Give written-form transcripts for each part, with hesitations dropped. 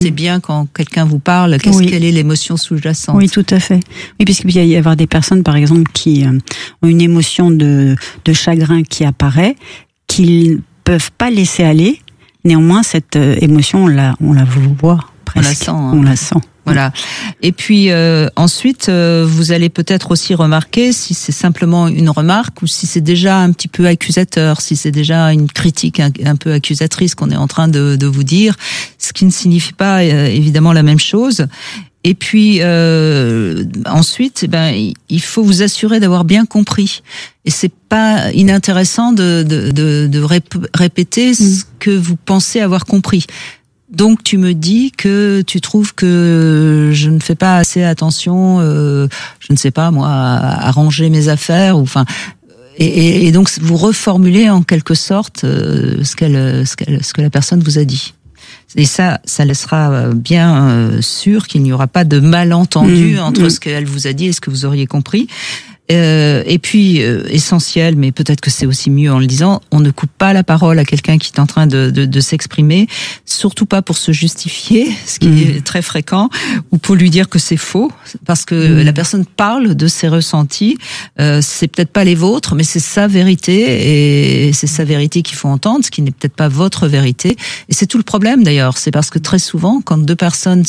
C'est bien quand quelqu'un vous parle, quelle est l'émotion sous-jacente. Oui, tout à fait. Oui, puisqu'il y a y avoir des personnes, par exemple, qui ont une émotion de chagrin qui apparaît, qu'ils peuvent pas laisser aller. Néanmoins, cette émotion, on la voit presque. On la sent. Voilà. Et puis ensuite, vous allez peut-être aussi remarquer si c'est simplement une remarque ou si c'est déjà un petit peu accusateur, si c'est déjà une critique un peu accusatrice qu'on est en train de vous dire, ce qui ne signifie pas évidemment la même chose. Et puis ensuite, il faut vous assurer d'avoir bien compris. Et c'est pas inintéressant de répéter ce que vous pensez avoir compris. Donc tu me dis que tu trouves que je ne fais pas assez attention, je ne sais pas moi, à ranger mes affaires, ou enfin, et donc vous reformulez en quelque sorte ce que la personne vous a dit. Et ça laissera bien sûr qu'il n'y aura pas de malentendu entre ce qu'elle vous a dit et ce que vous auriez compris. Et puis, essentiel, mais peut-être que c'est aussi mieux en le disant, on ne coupe pas la parole à quelqu'un qui est en train de s'exprimer, surtout pas pour se justifier, ce qui est très fréquent, ou pour lui dire que c'est faux, parce que la personne parle de ses ressentis, c'est peut-être pas les vôtres, mais c'est sa vérité, et c'est sa vérité qu'il faut entendre, ce qui n'est peut-être pas votre vérité. Et c'est tout le problème d'ailleurs, c'est parce que très souvent, quand deux personnes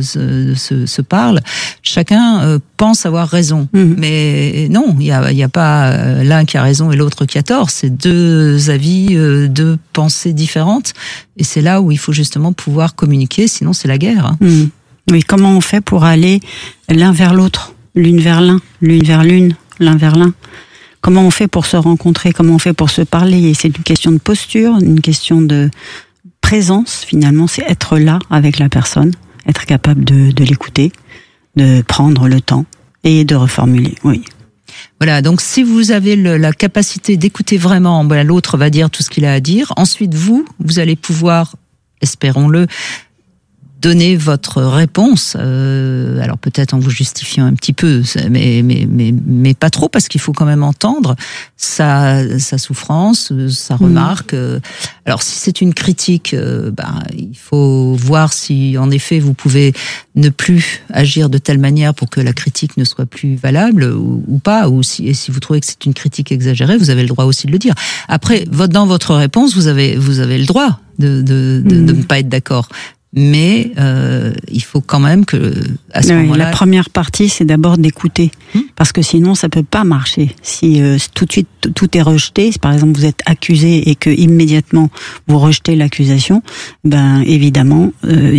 se parlent, chacun pense avoir raison, mais non, il y a pas l'un qui a raison et l'autre qui a tort. C'est deux avis, deux pensées différentes, et c'est là où il faut justement pouvoir communiquer. Sinon, c'est la guerre. Oui, comment on fait pour aller l'un vers l'autre, l'une vers l'un, l'une vers l'une, l'un vers l'un? Comment on fait pour se rencontrer? Comment on fait pour se parler? Et c'est une question de posture, une question de présence. Finalement, c'est être là avec la personne, être capable de l'écouter, de prendre le temps et de reformuler. Oui. Voilà, donc si vous avez la capacité d'écouter vraiment, l'autre va dire tout ce qu'il a à dire. Ensuite, vous allez pouvoir, espérons-le, donner votre réponse. Alors peut-être en vous justifiant un petit peu, mais pas trop, parce qu'il faut quand même entendre sa souffrance, sa remarque. Alors si c'est une critique, il faut voir si en effet vous pouvez ne plus agir de telle manière pour que la critique ne soit plus valable ou pas, et si vous trouvez que c'est une critique exagérée, vous avez le droit aussi de le dire. Après, dans votre réponse, vous avez le droit de ne pas être d'accord. Mais il faut quand même que à ce moment-là, la première partie, c'est d'abord d'écouter, parce que sinon ça peut pas marcher. Si tout de suite tout est rejeté, si par exemple vous êtes accusé et que immédiatement vous rejetez l'accusation, évidemment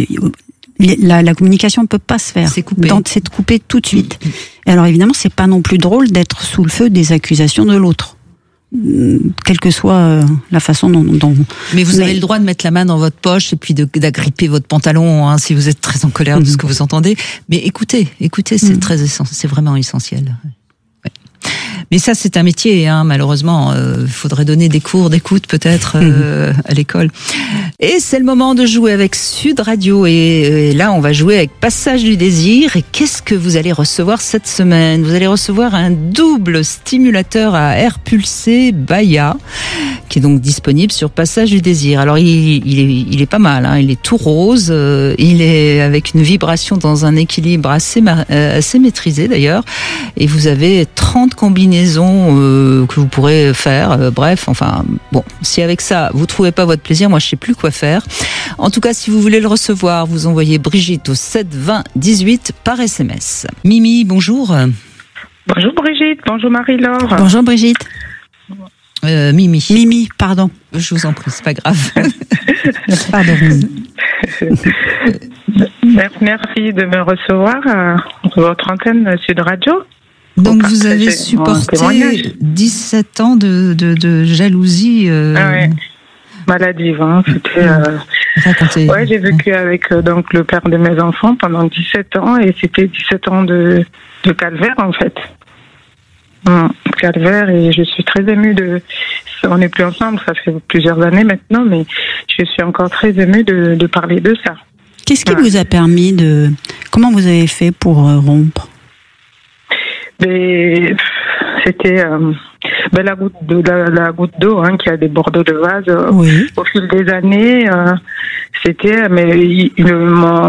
la communication peut pas se faire. C'est coupé. C'est de couper tout de suite. Et alors évidemment, c'est pas non plus drôle d'être sous le feu des accusations de l'autre, quelle que soit la façon dont... Mais vous avez le droit de mettre la main dans votre poche et puis d'agripper votre pantalon, si vous êtes très en colère de ce que vous entendez. Mais écoutez, c'est très essentiel, c'est vraiment essentiel. Ouais. Mais ça, c'est un métier, malheureusement. Il faudrait donner des cours d'écoute peut-être à l'école. Et c'est le moment de jouer avec Sud Radio. Et là, on va jouer avec Passage du désir. Et qu'est-ce que vous allez recevoir cette semaine? Vous allez recevoir un double stimulateur à air pulsé Baya, qui est donc disponible sur Passage du désir. Alors, il est pas mal. Il est tout rose. Il est avec une vibration dans un équilibre assez maîtrisé d'ailleurs. Et vous avez 30 combinaisons que vous pourrez faire. Bref, si avec ça vous trouvez pas votre plaisir, moi je sais plus quoi faire. En tout cas, si vous voulez le recevoir, vous envoyez Brigitte au 7 20 18 par SMS. Mimi, bonjour. Bonjour Brigitte, bonjour Marie-Laure. Bonjour Brigitte. Mimi, pardon. Je vous en prie, c'est pas grave. Pardon. Merci de me recevoir sur votre antenne Sud Radio. Donc vous avez supporté 17 ans de jalousie. Maladive, c'était. Racontez. Ouais, j'ai vécu avec donc le père de mes enfants pendant 17 ans, et c'était 17 ans de calvaire en fait. Calvaire, et je suis très émue on n'est plus ensemble, ça fait plusieurs années maintenant, mais je suis encore très émue de parler de ça. Qu'est-ce qui vous a permis comment vous avez fait pour rompre? Mais c'était la goutte d'eau qui a débordé le vase. Oui. Au fil des années, c'était